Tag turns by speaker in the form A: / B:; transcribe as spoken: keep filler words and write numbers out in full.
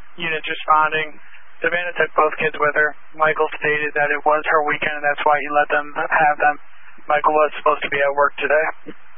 A: units responding. Savannah took both kids with her. Michael stated that it was her weekend and that's why he let them have them. Michael was supposed to be at work today.